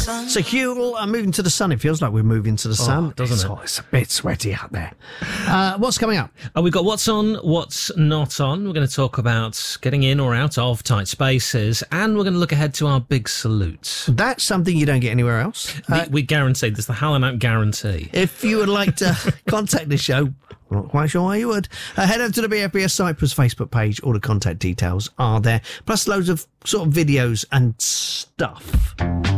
So Hugh, I'm moving to the sun. It feels like we're moving to the sun, doesn't it? It's a bit sweaty out there. What's coming up? We've got what's on, what's not on. We're going to talk about getting in or out of tight spaces, and we're going to look ahead to our big salute. That's something you don't get anywhere else. We guarantee. There's the Howling Out guarantee. If you would like to contact the show, I'm not quite sure why you would, head over to the BFBS Cyprus Facebook page. All the contact details are there, plus loads of sort of videos and stuff.